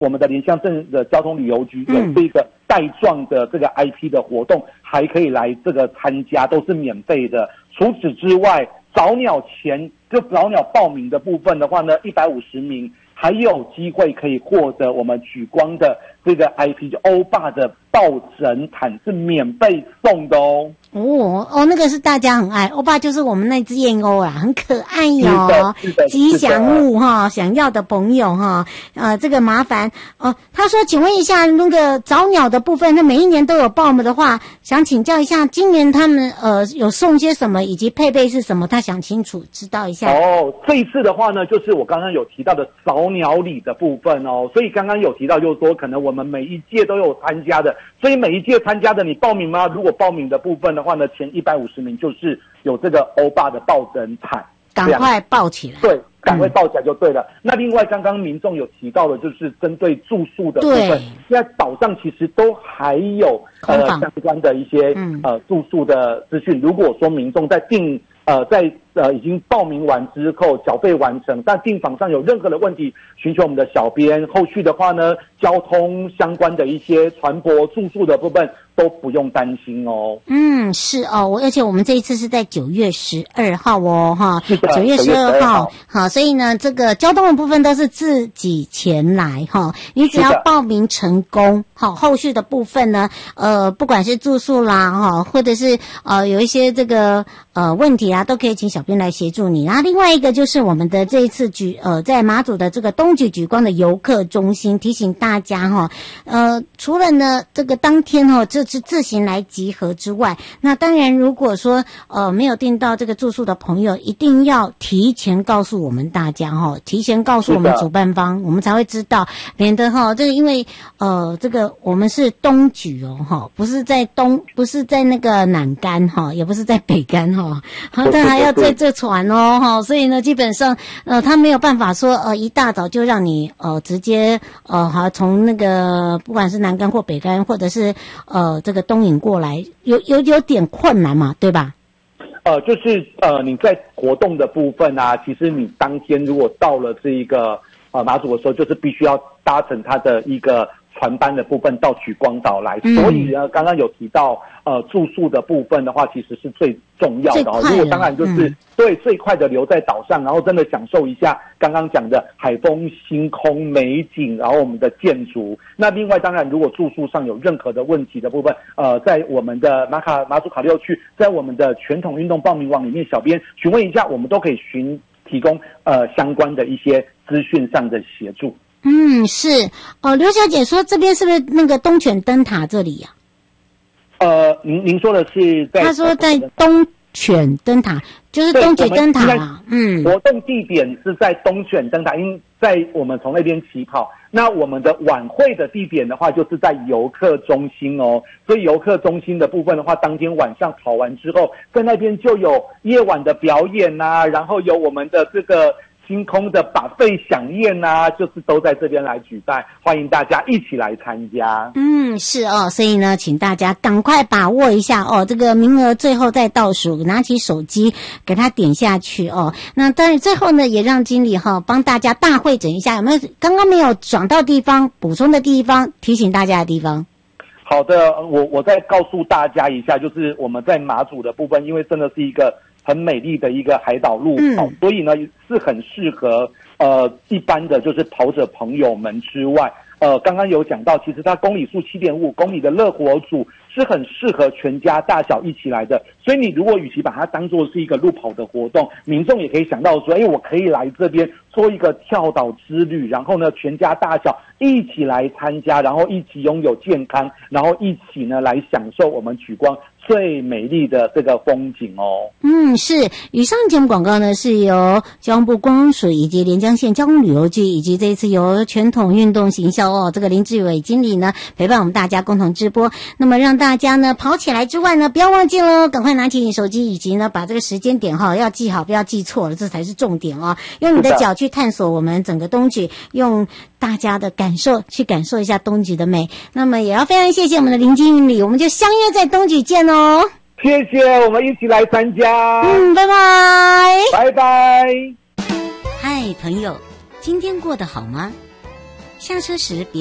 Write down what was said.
我们的连乡镇的交通旅游局有这个带状的这个 IP 的活动，还可以来这个参加，都是免费的。除此之外，早鸟报名的部分的话呢，150名还有机会可以获得我们举光的这个 IP， 就欧霸的抱枕毯是免费送的哦。 那个是大家很爱，欧巴就是我们那只燕鸥啊，很可爱哟，吉祥物哈，想要的朋友哈，这个麻烦他说，请问一下那个早鸟的部分，那每一年都有报名的话，想请教一下，今年他们有送些什么，以及配备是什么，他想清楚知道一下。 这一次的话呢，就是我刚刚有提到的早鸟礼的部分哦，所以刚刚有提到就是说，可能我们每一届都有参加的，所以每一届参加的你报名吗？如果报名的部分的话呢，前150名就是有这个欧巴的抱枕毯， 赶快抱起来。 对，赶快抱起来就对了。那另外刚刚民众有提到的，就是针对住宿的部分，现在岛上其实都还有相关的一些住宿的资讯。如果说民众在已经报名完之后缴费完成，但订房上有任何的问题，寻求我们的小编。后续的话呢，交通相关的一些船舶住宿的部分都不用担心哦。 是哦，而且我们这一次是在9月12号哦，哈，9月12号，好，所以呢，这个交通的部分都是自己前来哈，你只要报名成功，好，后续的部分呢，不管是住宿啦，哈，或者是有一些这个问题啊，都可以请小编来协助你。然后另外一个就是我们的这一次在马祖的这个东莒举光的游客中心，提醒大家哈，除了呢这个当天这是自行来集合之外，那当然如果说没有订到这个住宿的朋友，一定要提前告诉我们大家哈，提前告诉我们主办方，我们才会知道，免得这个因为这个我们是东莒不是在那个南竿也不是在北竿他还要在这船所以呢基本上他没有办法说一大早就让你直接从那个不管是南竿或北竿或者是这个东引过来，有点困难嘛，对吧？ 就是你在活动的部分啊，其实你当天如果到了这一个马祖的时候，就是必须要搭乘它的一个船班的部分到莒光岛来，所以呢，刚刚有提到住宿的部分的话，其实是最重要的如果当然就是对最快的留在岛上，然后真的享受一下刚刚讲的海风、星空、美景，然后我们的建筑。那另外当然，如果住宿上有任何的问题的部分，在我们的马祖考虑区，在我们的全统运动报名网里面，小编询问一下，我们都可以提供相关的一些资讯上的协助。 是刘小姐说这边是不是那个东犬灯塔这里呀？ 您说的是在？ 他说在东犬灯塔，就是东莒灯塔啦。 活动地点是在东犬灯塔，因为在我们从那边起跑。那我们的晚会的地点的话，就是在游客中心哦。所以游客中心的部分的话，当天晚上跑完之后，在那边就有夜晚的表演啊，然后有我们的这个星空的buffet飨宴啊，就是都在这边来举办，欢迎大家一起来参加。 是所以呢，请大家赶快把握一下这个名额最后再倒数，拿起手机给它点下去那当然最后呢，也让经理帮大家大会诊一下，有没有刚刚没有讲到地方、补充的地方、提醒大家的地方。 好的，我再告诉大家一下，就是我们在马祖的部分，因为真的是一个很美丽的一个海岛路跑，所以呢是很适合一般的就是跑者朋友们之外，刚刚有讲到，其实它公里数7.5公里的乐活组是很适合全家大小一起来的。所以你如果与其把它当作是一个路跑的活动，民众也可以想到说，我可以来这边做一个跳岛之旅，然后呢全家大小一起来参加，然后一起拥有健康，然后一起呢来享受我们莒光最美丽的这个风景是。以上节目广告呢是由交通部观光署以及连江县交通旅游局以及这一次由全统运动行销这个林志伟经理呢陪伴我们大家共同直播，那么让大家呢跑起来之外呢，不要忘记了赶快拿起你手机，以及呢把这个时间点要记好，不要记错了，这才是重点用你的脚去探索我们整个东莒，用大家的感受去感受一下东莒的美。那么也要非常谢谢我们的林经理，我们就相约在东莒见谢谢，我们一起来参加。 拜拜， 拜拜。 嗨，朋友，今天过得好吗？ 下车时别